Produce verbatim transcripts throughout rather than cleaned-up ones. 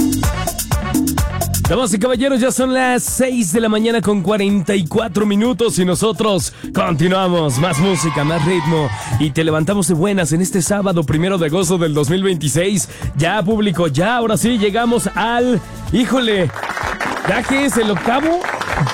Damas y caballeros, ya son las seis de la mañana con cuarenta y cuatro minutos y nosotros continuamos. Más música, más ritmo y te levantamos de buenas en este sábado primero de agosto del dos mil veintiséis. Ya, público, ya, ahora sí, llegamos al... Híjole, ¿ya que es el octavo?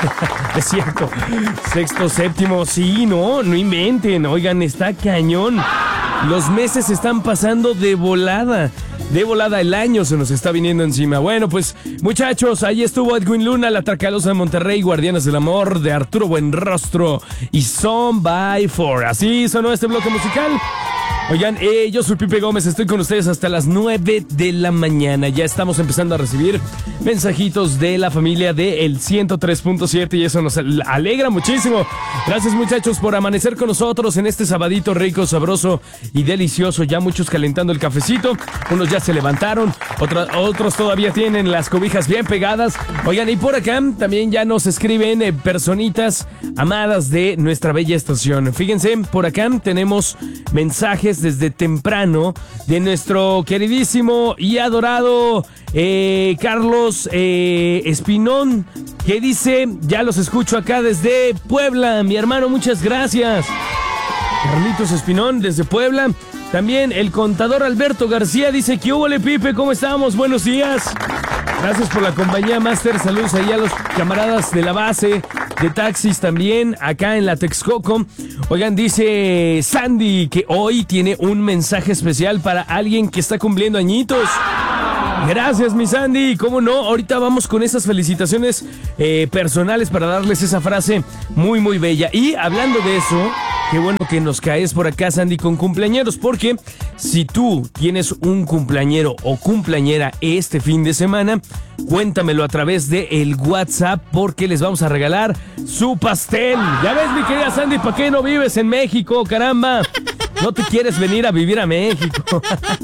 Es cierto, sexto, séptimo, sí, no, no inventen, oigan, está cañón. Los meses están pasando de volada. De volada, el año se nos está viniendo encima. Bueno, pues, muchachos, ahí estuvo Edwin Luna, La Tracalosa de Monterrey, Guardianes del Amor, de Arturo Buenrostro y Son by Four. Así sonó este bloque musical. Oigan, eh, yo soy Pipe Gómez, estoy con ustedes hasta las nueve de la mañana. Ya estamos empezando a recibir mensajitos de la familia de el ciento tres punto siete y eso nos alegra muchísimo. Gracias, muchachos, por amanecer con nosotros en este sabadito rico, sabroso y delicioso. Ya muchos calentando el cafecito, unos ya se levantaron, otros, otros todavía tienen las cobijas bien pegadas. Oigan, y por acá también ya nos escriben eh, personitas amadas de nuestra bella estación. Fíjense, por acá tenemos mensajes desde temprano de nuestro queridísimo y adorado eh, Carlos eh, Espinón, que dice: ya los escucho acá desde Puebla, mi hermano, muchas gracias. Carlitos Espinón desde Puebla. También el contador Alberto García dice: ¿qué hubo, le Pipe? ¿Cómo estamos? Buenos días. Gracias por la compañía, Master. Saludos ahí a los camaradas de la base de taxis también, acá en la Texcoco. Oigan, dice Sandy que hoy tiene un mensaje especial para alguien que está cumpliendo añitos. Gracias, mi Sandy. ¿Cómo no? Ahorita vamos con esas felicitaciones eh, personales para darles esa frase muy, muy bella. Y hablando de eso, qué bueno que nos caes por acá, Sandy, con cumpleañeros, porque si tú tienes un cumpleañero o cumpleañera este fin de semana, cuéntamelo a través de el WhatsApp, porque les vamos a regalar su pastel. Ya ves, mi querida Sandy, ¿para qué no vives en México, caramba? No te quieres venir a vivir a México.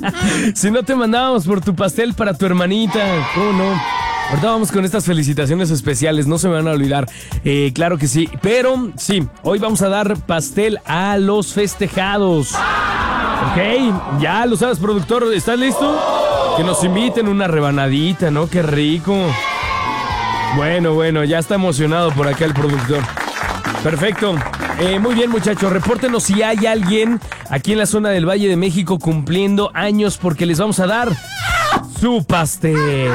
Si no, te mandábamos por tu pastel para tu hermanita. ¿Cómo no? Ahorita vamos con estas felicitaciones especiales, no se me van a olvidar. Eh, claro que sí, pero sí, hoy vamos a dar pastel a los festejados. Ok, ya lo sabes, productor, ¿estás listo? Que nos inviten una rebanadita, ¿no? Qué rico. Bueno, bueno, ya está emocionado por acá el productor. Perfecto. Eh, muy bien, muchachos, repórtenos si hay alguien aquí en la zona del Valle de México cumpliendo años, porque les vamos a dar su pastel.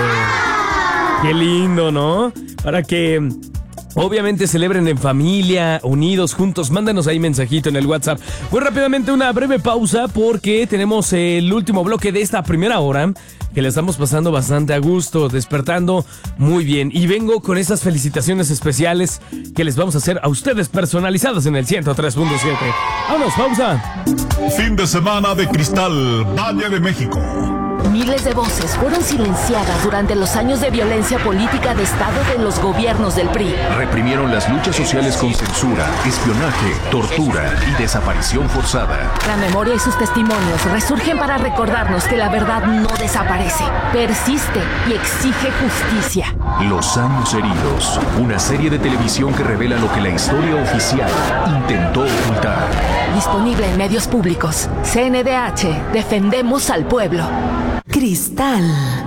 Qué lindo, ¿no? Para que obviamente celebren en familia, unidos, juntos. Mándanos ahí mensajito en el WhatsApp. Muy rápidamente una breve pausa porque tenemos el último bloque de esta primera hora, que le estamos pasando bastante a gusto, despertando muy bien. Y vengo con esas felicitaciones especiales que les vamos a hacer a ustedes, personalizadas en el ciento tres punto siete. ¡Vámonos, pausa! Fin de semana de Cristal, Valle de México. Miles de voces fueron silenciadas durante los años de violencia política de Estado de los gobiernos del P R I. Reprimieron las luchas sociales con censura, espionaje, tortura y desaparición forzada. La memoria y sus testimonios resurgen para recordarnos que la verdad no desaparece, persiste y exige justicia. Los años heridos, una serie de televisión que revela lo que la historia oficial intentó ocultar. Disponible en medios públicos. C N D H, defendemos al pueblo. Cristal.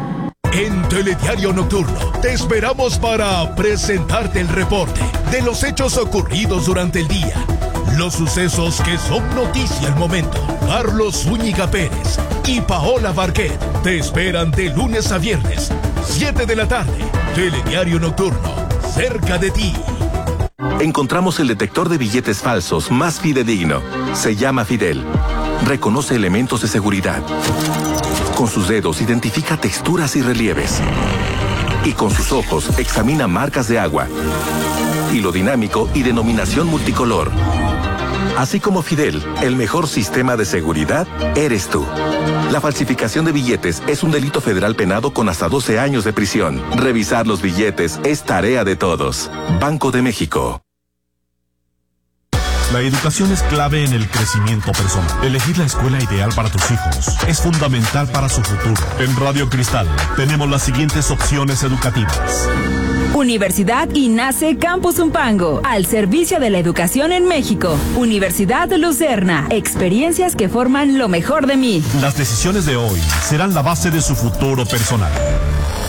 En Telediario Nocturno te esperamos para presentarte el reporte de los hechos ocurridos durante el día, los sucesos que son noticia al momento. Carlos Zúñiga Pérez y Paola Barquet te esperan de lunes a viernes, siete de la tarde. Telediario Nocturno, cerca de ti. Encontramos el detector de billetes falsos más fidedigno. Se llama Fidel. Reconoce elementos de seguridad. Con sus dedos identifica texturas y relieves. Y con sus ojos examina marcas de agua. Hilo dinámico y denominación multicolor. Así como Fidel, el mejor sistema de seguridad eres tú. La falsificación de billetes es un delito federal penado con hasta doce años de prisión. Revisar los billetes es tarea de todos. Banco de México. La educación es clave en el crecimiento personal. Elegir la escuela ideal para tus hijos es fundamental para su futuro. En Radio Cristal tenemos las siguientes opciones educativas. Universidad INACE Campus Zumpango, al servicio de la educación en México. Universidad Lucerna, experiencias que forman lo mejor de mí. Las decisiones de hoy serán la base de su futuro personal.